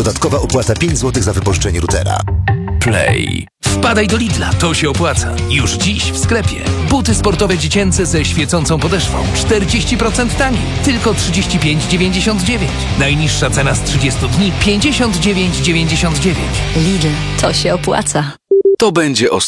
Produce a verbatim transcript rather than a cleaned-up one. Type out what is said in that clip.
Dodatkowa opłata pięć złotych za wypożyczenie routera. Play. Wpadaj do Lidla, to się opłaca. Już dziś w sklepie. Buty sportowe dziecięce ze świecącą podeszwą. czterdzieści procent taniej. Tylko trzydzieści pięć dziewięćdziesiąt dziewięć. Najniższa cena z trzydziestu dni pięćdziesiąt dziewięć dziewięćdziesiąt dziewięć. Lidl, to się opłaca. To będzie